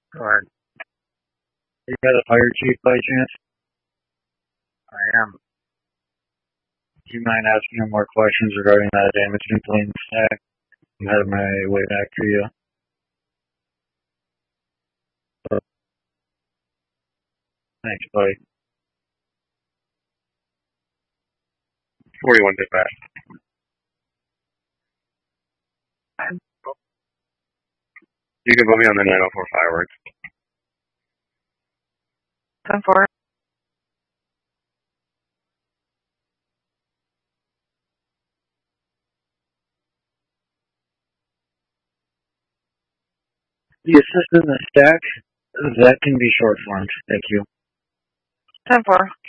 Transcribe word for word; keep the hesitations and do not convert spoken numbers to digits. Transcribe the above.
Go ahead. You got a fire chief by chance? I am. Do you mind asking him more questions regarding that damage complaint stack? I'm headed my way back to you. So, thanks, buddy. forty-one dispatch. You can put me on the nine oh four fireworks. ten four. The assistant in the stack, that can be short formed. Thank you. ten four.